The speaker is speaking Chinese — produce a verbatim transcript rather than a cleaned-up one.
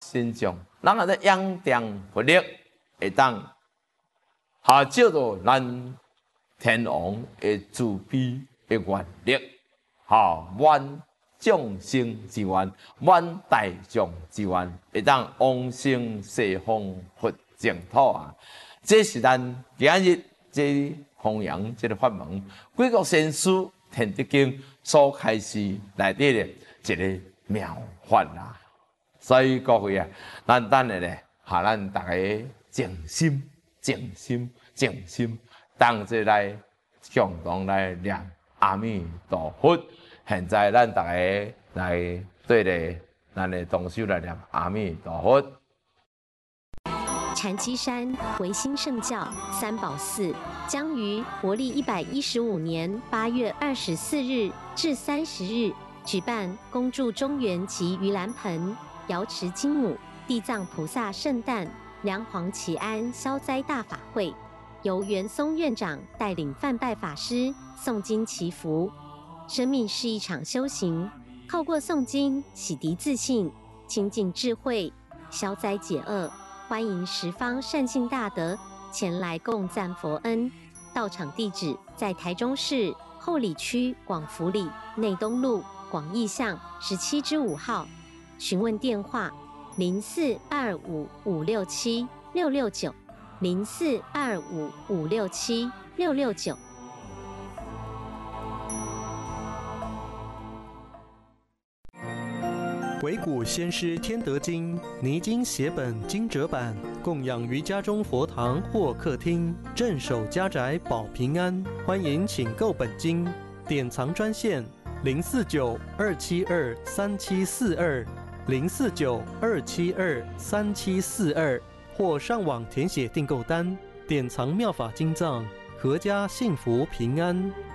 心中，咱啊在仰仗佛力，会当下照到咱天王的慈悲的愿力，哈，满众生之愿，满大众之愿，会当往生西方佛净土啊！这是咱今日这弘扬这个法门，贵国先师天德经所开始内底的一个妙法啦。所以各位啊，咱等下咧，哈，咱大家静心、静心、静心，当这来共同来念阿弥陀佛。现在咱大家来对咧，咱的同修来念阿弥陀佛。 禅七山唯心圣教三宝寺将于国历一百一十五年八月二十四日至三十日举办恭祝中元及盂兰盆、瑶池金母、地藏菩萨圣诞、梁皇祈安消灾大法会，由元松院长带领梵拜法师诵经祈福。生命是一场修行，透过诵经洗涤自信，清净智慧，消灾解厄。欢迎十方善信大德前来共赞佛恩。到场地址在台中市后里区广福里内东路广义巷十七之五号。询问电话：零四二五五六七六六九，零四二五五六七六六九。 唯古先师天德经泥经写本经折版，供养于家中佛堂或客厅，镇守家宅保平安。欢迎请购本经，典藏专线零四九二七二三七四二零四九二七二三七四二，或上网填写订购单，典藏妙法经藏，阖家幸福平安。